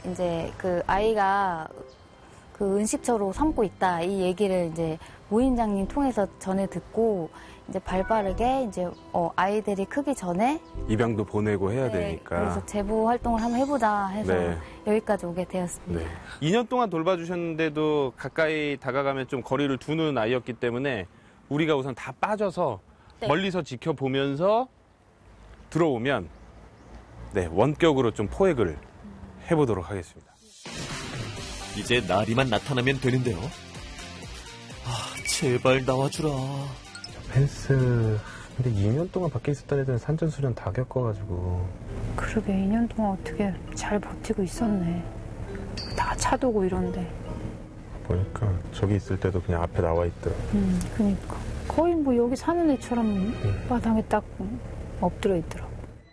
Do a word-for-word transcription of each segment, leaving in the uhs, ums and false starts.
이제 그 아이가 그 은식처로 삼고 있다 이 얘기를 이제 모임장님 통해서 전해 듣고 이제 발빠르게 이제 어, 아이들이 크기 전에 입양도 보내고 해야 네, 되니까. 그래서 제보 활동을 한번 해보자 해서 네. 여기까지 오게 되었습니다. 네. 이 년 동안 돌봐주셨는데도 가까이 다가가면 좀 거리를 두는 아이였기 때문에 우리가 우선 다 빠져서 네. 멀리서 지켜보면서 들어오면 네, 원격으로 좀 포획을 해보도록 하겠습니다. 이제 나리만 나타나면 되는데요. 아, 제발 나와주라. 펜스 근데 이 년 동안 밖에 있었던 애들은 산전수전 다 겪어가지고. 그러게 이 년 동안 어떻게 잘 버티고 있었네. 다 차도고 이런데. 보니까 저기 있을 때도 그냥 앞에 나와 있더라. 음, 그러니까 거의 뭐 여기 사는 애처럼 음. 마당에 딱 엎드려 있더라고.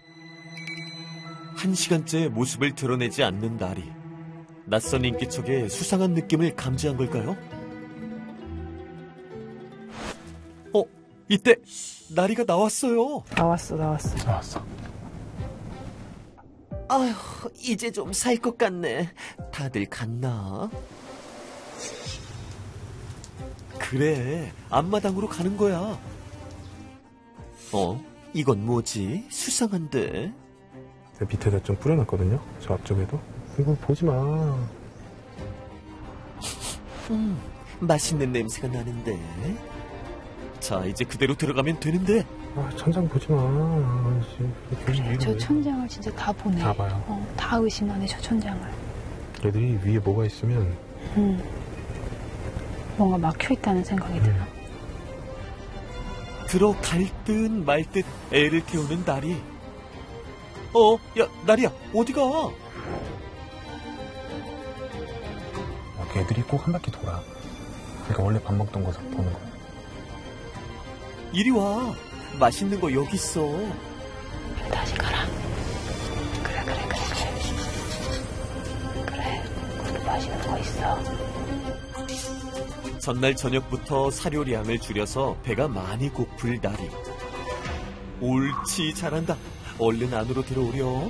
한 시간째 모습을 드러내지 않는 나리. 낯선 인기척에 수상한 느낌을 감지한 걸까요? 어, 이때 나리가 나왔어요. 나왔어 나왔어. 나왔어. 아휴, 이제 좀 살 것 같네. 다들 갔나? 그래, 앞마당으로 가는 거야. 어? 이건 뭐지? 수상한데? 내 밑에다 좀 뿌려놨거든요. 저 앞쪽에도. 이거 보지 마. 음, 맛있는 냄새가 나는데. 자, 이제 그대로 들어가면 되는데. 아, 천장 보지 마. 그래, 저 천장을 진짜 다 보네. 다 봐요. 어, 다 의심하네 저 천장을. 애들이 위에 뭐가 있으면. 음, 뭔가 막혀 있다는 생각이 들어. 음. 들어갈 듯 말 듯 애를 태우는 나리. 어, 야, 나리야, 어디가? 애들이 꼭 한 바퀴 돌아. 그러니까 원래 밥 먹던 곳에서 보는 거야. 이리 와. 맛있는 거 여기 있어. 다시 가라. 그래 그래 그래 그래. 그래, 거기 맛있는 거 있어. 전날 저녁부터 사료량을 줄여서 배가 많이 고플 나리. 옳지, 잘한다. 얼른 안으로 들어오렴.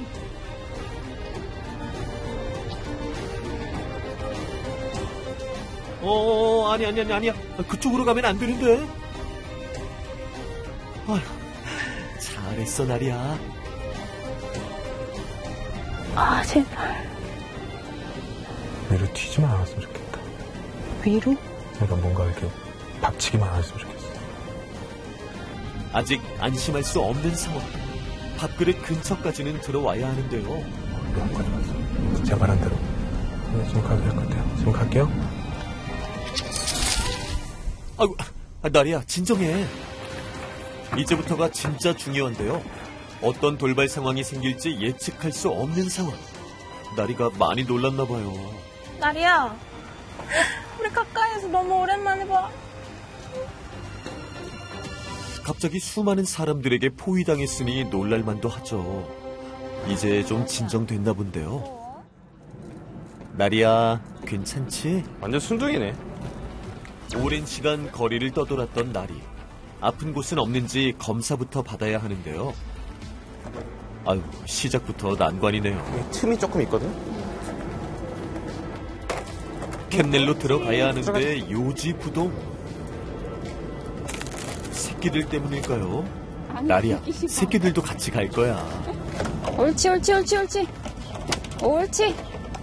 어, 아니, 아니, 아니, 아니야. 그쪽으로 가면 안 되는데. 아휴, 잘했어, 나리야. 아 제발. 위로 튀지만 않았으면 좋겠다. 위로? 그러니까 뭔가 이렇게 박치기만 안 했으면 좋겠어. 아직 안심할 수 없는 상황. 밥그릇 근처까지는 들어와야 하는데요. 여기까지 왔어. 제 말한 대로. 네, 지금 가도 될 것 같아요. 지금 갈게요. 아이고, 나리야, 진정해. 이제부터가 진짜 중요한데요. 어떤 돌발 상황이 생길지 예측할 수 없는 상황. 나리가 많이 놀랐나 봐요. 나리야, 우리 가까이에서 너무 오랜만에 봐. 갑자기 수많은 사람들에게 포위당했으니 놀랄만도 하죠. 이제 좀 진정됐나 본데요. 나리야, 괜찮지? 완전 순둥이네. 오랜 시간 거리를 떠돌았던 나리. 아픈 곳은 없는지 검사부터 받아야 하는데요. 아유, 시작부터 난관이네요. 틈이 조금 있거든? 캔넬로 들어가야 하는데 요지부동. 새끼들 때문일까요? 나리야, 새끼들도 같이 갈 거야. 옳지, 옳지, 옳지, 옳지. 옳지.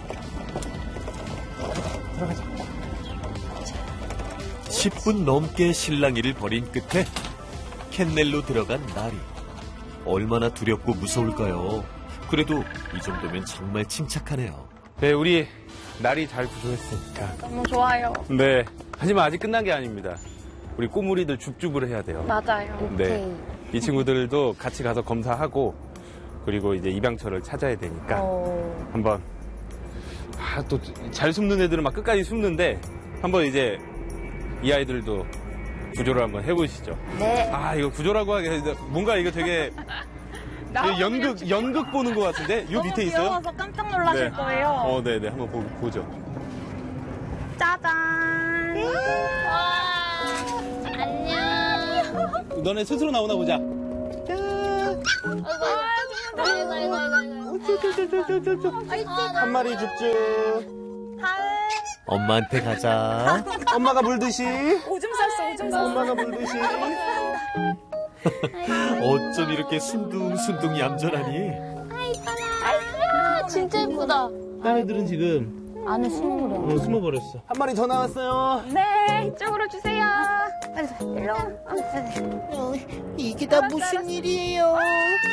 십 분 넘게 실랑이를 벌인 끝에 캔넬로 들어간 나리. 얼마나 두렵고 무서울까요? 그래도 이 정도면 정말 침착하네요. 네, 우리 날이 잘 구조했으니까. 너무 좋아요. 네. 하지만 아직 끝난 게 아닙니다. 우리 꼬물이들 줍줍을 해야 돼요. 맞아요. 네. 이 친구들도 같이 가서 검사하고 그리고 이제 입양처를 찾아야 되니까 어... 한번 아, 또 잘 숨는 애들은 막 끝까지 숨는데 한번 이제 이 아이들도 구조를 한번 해보시죠. 네. 아, 이거 구조라고 하기 뭔가 이거 되게 연극 연극 보는 것 같은데 요 밑에 있어요? 귀여워서 깜짝 놀라실 네. 거예요. 어, 네, 네, 한번 보, 보죠. 짜잔. 와, 안녕. 너네 스스로 나오나 보자. 아, 정말 한 마리 줍줍. 엄마한테 가자. 엄마가 물듯이. 오줌 쌌어, 오줌 쌌어. 엄마가 물듯이. 어쩜 이렇게 순둥순둥 얌전하니? 아, 진짜 예쁘다. 딸애들은 지금 안에 숨어버려. 어, 숨어버렸어. 한 마리 더 나왔어요. 네, 이쪽으로 주세요. 이게 다 무슨 일이에요? 어,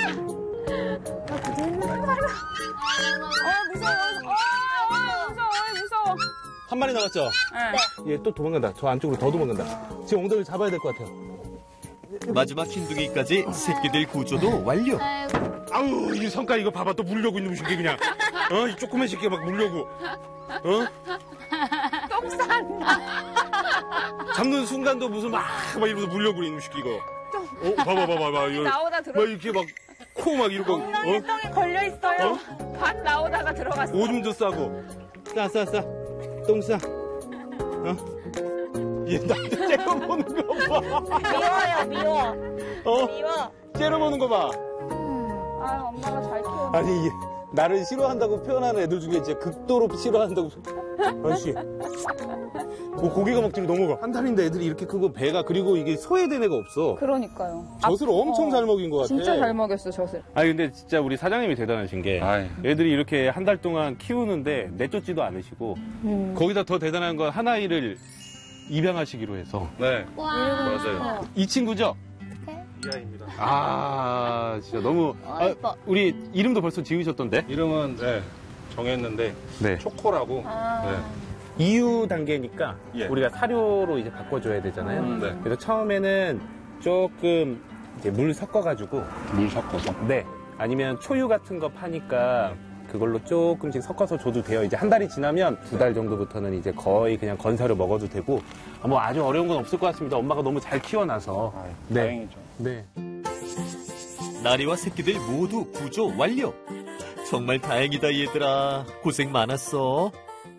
무서워. 어, 어, 무서워, 무서워. 한 마리 나왔죠? 네. 얘 또 도망간다. 저 안쪽으로 더 도망간다. 지금 엉덩이를 잡아야 될 것 같아요. 마지막 흰둥이까지 새끼들 구조도 완료. 아우, 이 성깔 이거 봐봐. 또 물려고 있는 새끼 그냥. 어? 이 조그만 새끼가 막 물려고. 어? 똥 싼다. 잡는 순간도 무슨 막, 막 이러면서 물려고 있는 새끼 이거. 어? 봐봐, 봐봐, 봐봐. 이거. 나오다 들어. 막 이렇게 막, 코 막 이러고. 엉덩이에 어? 똥이 걸려있어요. 반 나오다가 들어갔어. 오줌도 싸고. 싸, 싸, 싸. 똥 싸. 어? 얘 나한테 째려보는 거 봐. 미워요, 미워. 어? 미워. 째려보는 거 봐. 아, 엄마가 잘 키워. 아니, 이게 나를 싫어한다고 표현하는 애들 중에 진짜 극도로 싫어한다고. 아저씨. 뭐 고기가 막 뒤로 넘어가. 한 달인데 애들이 이렇게 크고 배가, 그리고 이게 소외된 애가 없어. 그러니까요. 젖을 엄청 어, 잘 먹인 것 같아. 진짜 잘 먹였어, 젖을. 아니 근데 진짜 우리 사장님이 대단하신 게 애들이 이렇게 한 달 동안 키우는데 내쫓지도 않으시고 거기다 더 대단한 건 한 아이를 입양하시기로 해서. 네. 맞아요. 이 친구죠? 이 아이입니다. 아, 진짜 너무. 아, 예뻐. 우리 이름도 벌써 지으셨던데? 이름은 네, 정했는데 네. 초코라고. 네. 이유 단계니까 예. 우리가 사료로 이제 바꿔줘야 되잖아요. 음, 네. 그래서 처음에는 조금 이제 물 섞어가지고. 물 섞어서. 네. 아니면 초유 같은 거 파니까 그걸로 조금씩 섞어서 줘도 돼요. 이제 한 달이 지나면 두 달 정도부터는 이제 거의 그냥 건사료 먹어도 되고, 아, 뭐 아주 어려운 건 없을 것 같습니다. 엄마가 너무 잘 키워놔서. 아, 네. 다행이죠. 네. 나리와 새끼들 모두 구조 완료. 정말 다행이다 얘들아. 고생 많았어.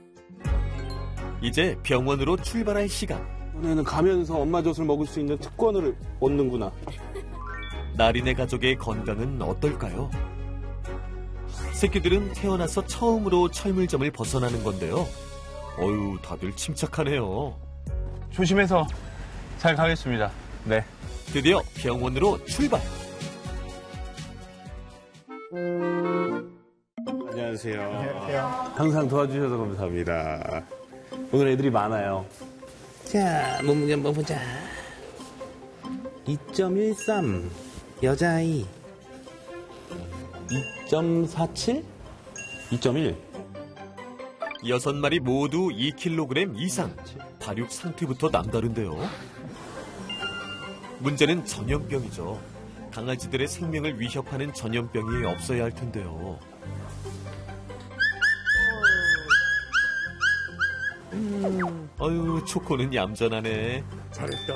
이제 병원으로 출발할 시간. 이번에는 가면서 엄마 젖을 먹을 수 있는 특권을 얻는구나. 나린의 가족의 건강은 어떨까요? 새끼들은 태어나서 처음으로 철물점을 벗어나는 건데요. 어휴, 다들 침착하네요. 조심해서 잘 가겠습니다. 네. 드디어 병원으로 출발. 안녕하세요. 안녕하세요. 항상 도와주셔서 감사합니다. 오늘 애들이 많아요. 자, 몸무게 한번 보자. 이 점 일삼 여자아이. 이 점 사칠? 이 점 일. 여섯 마리 모두 이 킬로그램 이상. 발육 상태부터 남다른데요. 문제는 전염병이죠. 강아지들의 생명을 위협하는 전염병이 없어야 할 텐데요. 음, 아유, 초코는 얌전하네. 잘했다.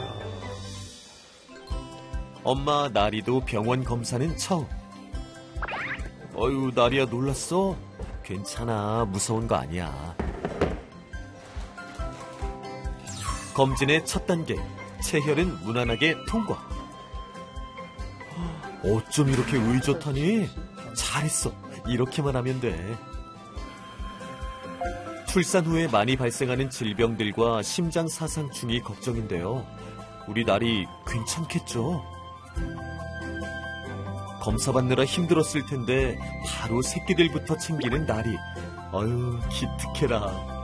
엄마 나리도 병원 검사는 처음. 어유, 나리야 놀랐어? 괜찮아, 무서운 거 아니야. 검진의 첫 단계, 체혈은 무난하게 통과. 어쩜 이렇게 의젓하니? 잘했어, 이렇게만 하면 돼. 출산 후에 많이 발생하는 질병들과 심장 사상충이 걱정인데요. 우리 나리 괜찮겠죠? 검사 받느라 힘들었을 텐데 바로 새끼들부터 챙기는 나리. 아유, 기특해라.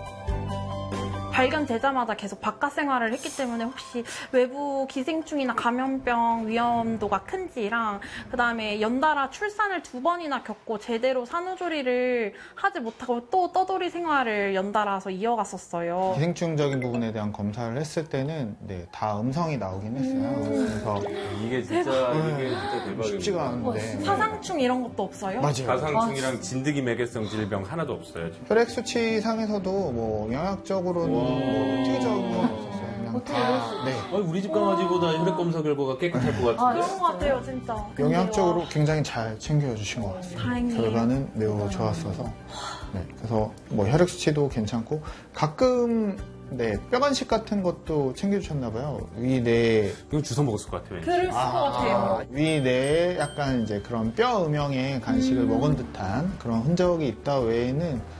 발견되자마자 계속 바깥 생활을 했기 때문에 혹시 외부 기생충이나 감염병 위험도가 큰지랑, 그다음에 연달아 출산을 두 번이나 겪고 제대로 산후조리를 하지 못하고 또 떠돌이 생활을 연달아서 이어갔었어요. 기생충적인 부분에 대한 검사를 했을 때는 네, 다 음성이 나오긴 했어요. 그래서 이게 진짜, 이게 진짜 대박이에요. 쉽지가 않은데. 사상충 이런 것도 없어요? 맞아요. 가상충이랑 진드기 매개성 질병 하나도 없어요. 지금. 혈액 수치 상에서도 뭐 영양적으로는 뭐 특이적인 건 없었어요. 그냥 다 네. 아, 우리 집 강아지보다 혈액 검사 결과가 깨끗할 것 같은데. 그런 것 같아요, 진짜. 영양적으로 굉장히 잘 챙겨주신 것 같습니다. 다행이에요. 결과는 매우 좋았어서. 네, 그래서 뭐 혈액 수치도 괜찮고 가끔 네, 뼈 간식 같은 것도 챙겨주셨나 봐요. 위, 내. 이거 주워 먹었을 것 같아요. 그랬을 것 같아요. 위, 내에 약간 이제 그런 뼈 음영의 간식을 음. 먹은 듯한 그런 흔적이 있다 외에는